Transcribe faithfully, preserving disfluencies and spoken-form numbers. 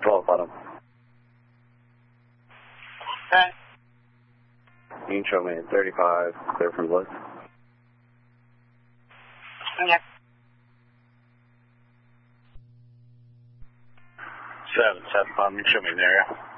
twelve bottom. Okay. You can show me at thirty-five, clear from Bliss. Yeah. Seven, seven bottom, you can show me in the area.